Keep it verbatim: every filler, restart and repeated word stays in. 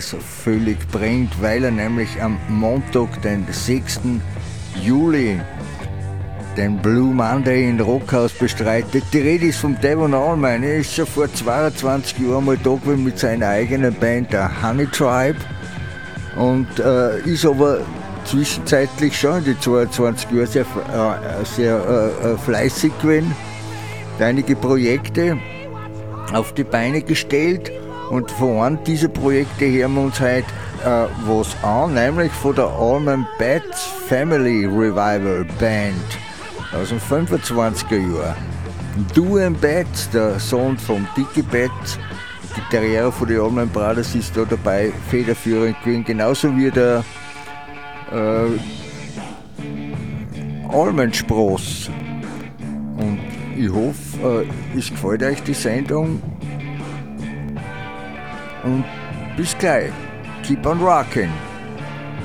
so völlig brennt, weil er nämlich am Montag, den sechsten Juli, den Blue Monday in Rockhaus bestreitet. Die Rede ist vom Devon Allman. Er ist schon vor zweiundzwanzig Jahren mal da gewesen mit seiner eigenen Band, der Honey Tribe, und äh, ist aber zwischenzeitlich schon in die zweiundzwanzig Jahre sehr, äh, sehr äh, fleißig gewesen, hat einige Projekte auf die Beine gestellt, und von einem dieser Projekte hören wir uns heute äh, was an, nämlich von der Allman Betts Family Revival Band aus den fünfundzwanziger Jahren. Duane Betts, der Sohn von Dickie Betts, die Karriere von den Allman Brothers, ist da dabei federführend gewesen, genauso wie der äh, Allman Spross. Und ich hoffe, äh, es gefällt euch die Sendung, und bis gleich. Keep on rocking.